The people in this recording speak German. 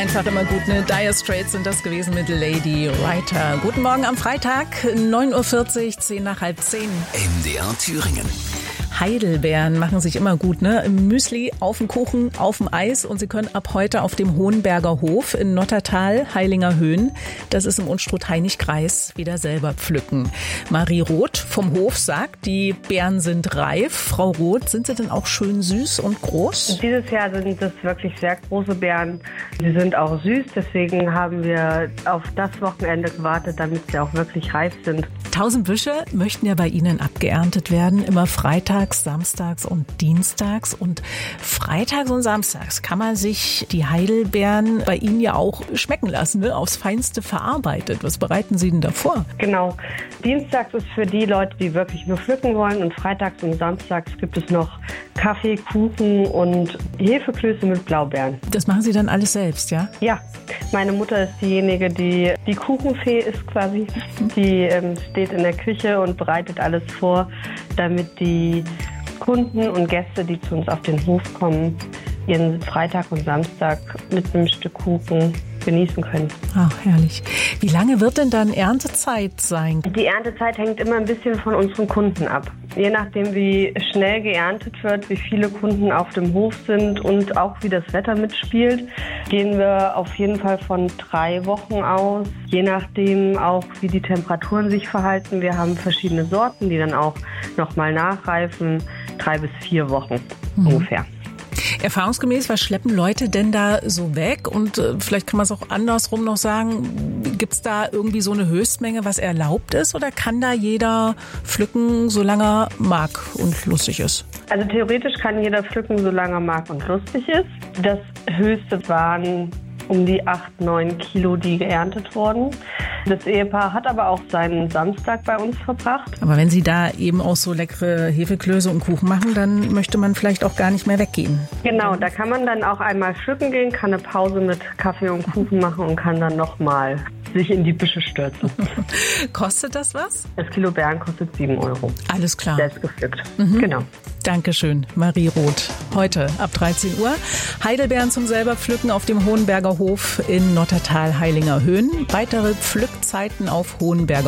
einfach immer gut, ne? Dire Straits sind das gewesen mit Lady Writer. Guten Morgen am Freitag, 9.40 Uhr, 10 nach halb 10. MDR Thüringen. Heidelbeeren machen sich immer gut, ne? Im Müsli, auf dem Kuchen, auf dem Eis. Und Sie können ab heute auf dem Hohenberger Hof in Nottertal, Heilinger Höhen, das ist im Unstrut-Hainich-Kreis, wieder selber pflücken. Marie Roth vom Hof sagt, die Beeren sind reif. Frau Roth, sind sie denn auch schön süß und groß? Dieses Jahr sind das wirklich sehr große Beeren. Sie sind auch süß, deswegen haben wir auf das Wochenende gewartet, damit sie auch wirklich reif sind. 1000 Büsche möchten ja bei Ihnen abgeerntet werden, immer freitags, samstags und dienstags. Und freitags und samstags kann man sich die Heidelbeeren bei Ihnen ja auch schmecken lassen, ne? Aufs Feinste verarbeitet. Was bereiten Sie denn da vor? Genau. Dienstags ist für die Leute, die wirklich nur pflücken wollen, und freitags und samstags gibt es noch Kaffee, Kuchen und Hefeklöße mit Blaubeeren. Das machen Sie dann alles selbst, ja? Ja. Meine Mutter ist diejenige, die Kuchenfee ist quasi. Die steht in der Küche und bereitet alles vor, damit die Kunden und Gäste, die zu uns auf den Hof kommen, ihren Freitag und Samstag mit einem Stück Kuchen genießen können. Ach, herrlich. Wie lange wird denn dann Erntezeit sein? Die Erntezeit hängt immer ein bisschen von unseren Kunden ab. Je nachdem, wie schnell geerntet wird, wie viele Kunden auf dem Hof sind und auch wie das Wetter mitspielt, gehen wir auf jeden Fall von 3 Wochen aus. Je nachdem auch, wie die Temperaturen sich verhalten. Wir haben verschiedene Sorten, die dann auch nochmal nachreifen. 3 bis 4 Wochen ungefähr. Erfahrungsgemäß, was schleppen Leute denn da so weg? Und vielleicht kann man es auch andersrum noch sagen, gibt es da irgendwie so eine Höchstmenge, was erlaubt ist? Oder kann da jeder pflücken, solange er mag und lustig ist? Also theoretisch kann jeder pflücken, solange er mag und lustig ist. Das Höchste waren um die 8-9 Kilo, die geerntet wurden. Das Ehepaar hat aber auch seinen Samstag bei uns verbracht. Aber wenn Sie da eben auch so leckere Hefeklöße und Kuchen machen, dann möchte man vielleicht auch gar nicht mehr weggehen. Genau, da kann man dann auch einmal pflücken gehen, kann eine Pause mit Kaffee und Kuchen machen und kann dann nochmal sich in die Büsche stürzen. Kostet das was? Das Kilo Beeren kostet 7 Euro. Alles klar. Selbst gepflückt. Genau. Dankeschön, Marie Roth. Heute ab 13 Uhr Heidelbeeren zum selber pflücken auf dem Hohenberger Hof in Nottertal, Heilinger Höhen. Weitere Pflückzeiten auf Hohenberger